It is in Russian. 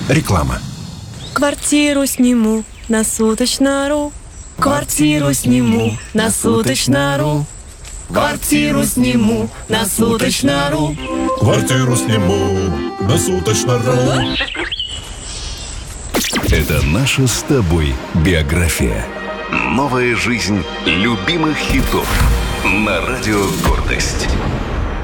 Реклама. Квартиру сниму на суточно.ру. Квартиру сниму на суточно.ру. Квартиру сниму на суточно.ру. Квартиру сниму на суточно.ру. Это наша с тобой биография. Новая жизнь любимых хитов на радио «Гордость».